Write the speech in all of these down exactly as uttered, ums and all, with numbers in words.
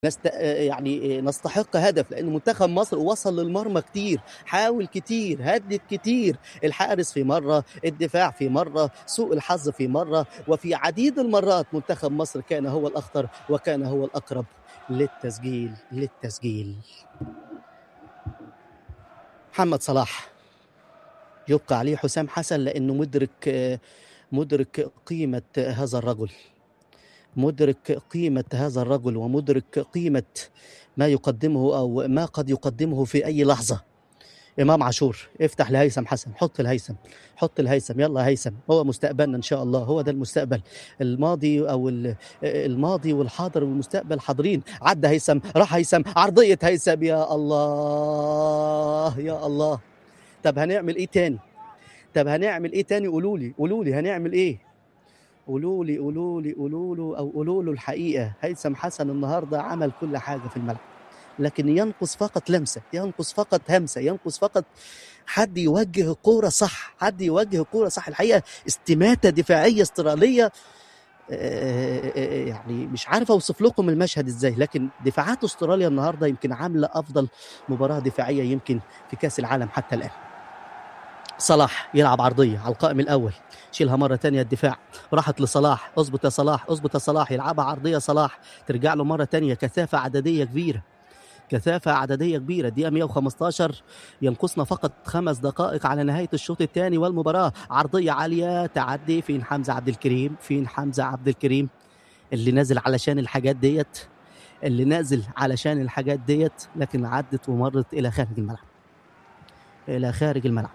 نست... يعني نستحق هدف، لأن منتخب مصر وصل للمرمى كتير، حاول كتير، هدد كتير، الحارس في مرة، الدفاع في مرة، سوء الحظ في مرة، وفي عديد المرات منتخب مصر كان هو الأخطر وكان هو الأقرب للتسجيل للتسجيل. محمد صلاح يبقى عليه حسام حسن، لأنه مدرك مدرك قيمة هذا الرجل، مدرك قيمة هذا الرجل ومدرك قيمة ما يقدمه أو ما قد يقدمه في أي لحظة. إمام عاشور، افتح لهيثم حسن، حط الهيثم، حط الهيثم، يلا هيثم، هو مستقبلنا إن شاء الله، هو ده المستقبل. الماضي أو الماضي والحاضر والمستقبل حاضرين. عدى هيثم، راح هيثم، عرضية هيثم، يا الله يا الله. طب هنعمل إيه تاني؟ طب هنعمل إيه تاني؟ قولوا لي قولوا لي هنعمل إيه؟ قولوا لي قولوا لي قولوا له او قولوا له الحقيقه. هيثم حسن النهارده عمل كل حاجه في الملعب، لكن ينقص فقط لمسه، ينقص فقط همسه، ينقص فقط حد يوجه الكوره صح، حد يوجه الكوره صح. الحقيقه استماته دفاعيه استراليه، يعني مش عارف اوصف لكم المشهد ازاي، لكن دفاعات استراليا النهارده يمكن عامله افضل مباراه دفاعيه يمكن في كاس العالم حتى الان. صلاح يلعب عرضيه على القائم الاول، شيلها مره تانية، الدفاع راحت لصلاح، اظبط يا صلاح، اظبط يا صلاح، يلعبها عرضيه صلاح، ترجع له مره تانية. كثافه عدديه كبيره، كثافه عدديه كبيره. دقيقه مئة وخمسة عشر، ينقصنا فقط خمس دقائق على نهايه الشوط الثاني والمباراه. عرضيه عاليه تعدي، فين حمزه عبد الكريم؟ فين حمزه عبد الكريم اللي نازل علشان الحاجات ديت، اللي نازل علشان الحاجات ديت، لكن عدت ومرت الى خارج الملعب، الى خارج الملعب.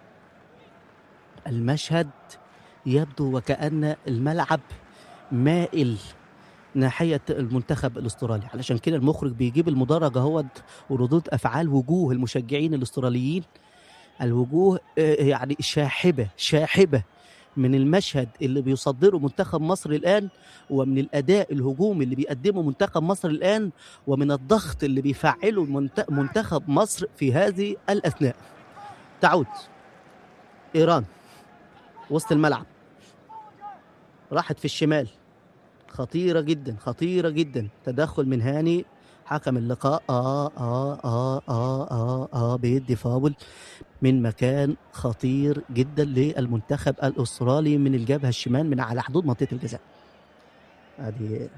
المشهد يبدو وكأن الملعب مائل ناحية المنتخب الاسترالي، علشان كده المخرج بيجيب المدرج اهوت وردود افعال وجوه المشجعين الاستراليين، الوجوه يعني شاحبة شاحبة من المشهد اللي بيصدره منتخب مصر الآن، ومن الأداء الهجومي اللي بيقدمه منتخب مصر الآن، ومن الضغط اللي بيفعله منتخب مصر في هذه الأثناء. تعود إيران وسط الملعب، راحت في الشمال، خطيرة جدا خطيرة جدا. تدخل من هاني حكم اللقاء، آه آه آه آه آه آه بيدي فاول من مكان خطير جدا للمنتخب الأسترالي من الجبهة الشمال من على حدود منطقة الجزاء. ادي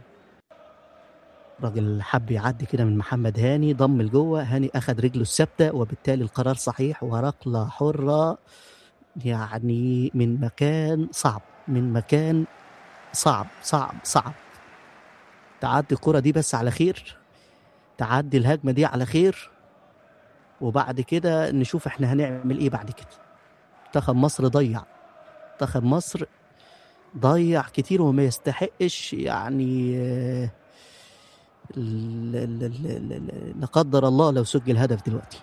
راجل حب يعدي كده من محمد هاني، ضم لجوه، هاني اخذ رجله الثابته، وبالتالي القرار صحيح وركله حره، يعني من مكان صعب، من مكان صعب صعب صعب. تعدي الكرة دي بس على خير، تعدي الهجمة دي على خير، وبعد كده نشوف احنا هنعمل ايه بعد كده. منتخب مصر ضيع، منتخب مصر ضيع كتير وما يستحقش، يعني لا قدر الله لو سجل هدف دلوقتي.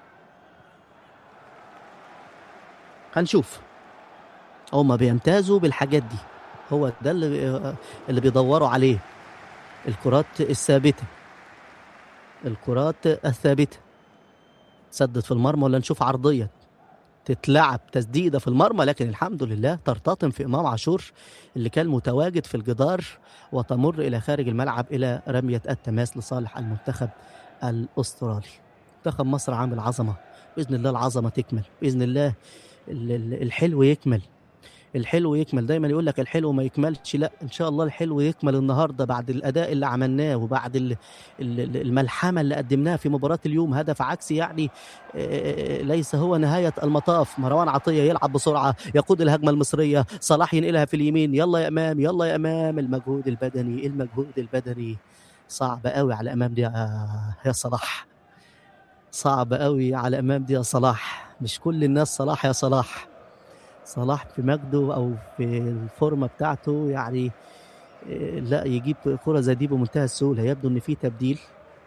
هنشوف، هما بيمتازوا بالحاجات دي، هو ده اللي اللي بيدوروا عليه، الكرات الثابتة، الكرات الثابتة. سدد في المرمى ولا نشوف عرضية تتلعب تسديدة في المرمى، لكن الحمد لله ترتطم في إمام عاشور اللي كان متواجد في الجدار، وتمر إلى خارج الملعب إلى رمية التماس لصالح المنتخب الأسترالي. منتخب مصر عامل عظمة، بإذن الله العظمة تكمل، بإذن الله الحلو يكمل، الحلو يكمل. دايما يقول لك الحلو ما يكملش، لا ان شاء الله الحلو يكمل النهارده بعد الاداء اللي عملناه وبعد الملحمه اللي قدمناها في مباراه اليوم. هدف عكسي يعني ليس هو نهايه المطاف. مروان عطيه يلعب بسرعه، يقود الهجمه المصريه، صلاح ينقلها في اليمين، يلا يا امام يلا يا امام. المجهود البدني المجهود البدني صعب قوي على امام دي يا صلاح، صعب قوي على امام دي يا صلاح. مش كل الناس صلاح يا صلاح. صلاح في مجده او في الفورمه بتاعته يعني لا يجيب كرة زي دي بمنتهى السهوله. يبدو ان في تبديل،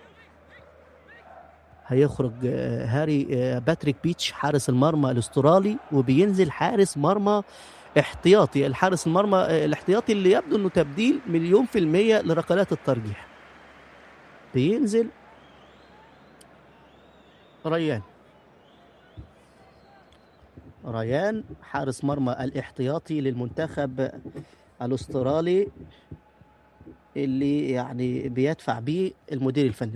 هيخرج هاري باتريك بيتش حارس المرمى الاسترالي، وبينزل حارس مرمى احتياطي، الحارس المرمى الاحتياطي اللي يبدو انه تبديل مليون في المية لركلات الترجيح. بينزل ريان، ريان حارس مرمى الاحتياطي للمنتخب الاسترالي اللي يعني بيدفع بيه المدير الفني.